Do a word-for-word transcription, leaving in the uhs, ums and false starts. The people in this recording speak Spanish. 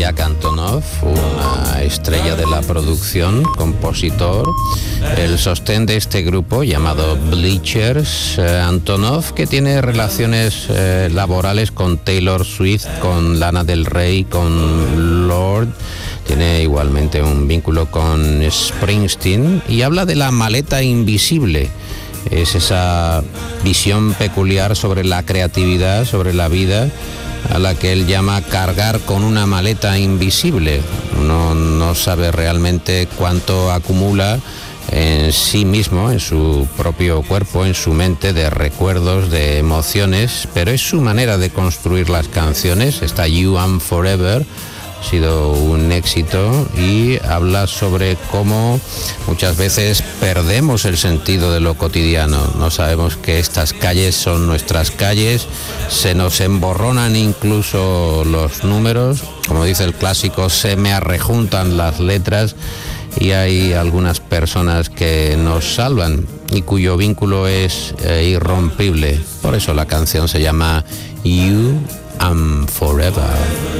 Jack Antonoff, una estrella de la producción, compositor, el sostén de este grupo llamado Bleachers. eh, Antonoff, que tiene relaciones eh, laborales con Taylor Swift, con Lana del Rey, con Lorde. Tiene igualmente un vínculo con Springsteen y habla de la maleta invisible. Es esa visión peculiar sobre la creatividad, sobre la vida, a la que él llama cargar con una maleta invisible. Uno no sabe realmente cuánto acumula en sí mismo, en su propio cuerpo, en su mente, de recuerdos, de emociones, pero es su manera de construir las canciones. Esta You and Forever ha sido un éxito y habla sobre cómo muchas veces perdemos el sentido de lo cotidiano. No sabemos que estas calles son nuestras calles, se nos emborronan incluso los números, como dice el clásico, se me arrejuntan las letras, y hay algunas personas que nos salvan y cuyo vínculo es eh, irrompible. Por eso la canción se llama You and Forever.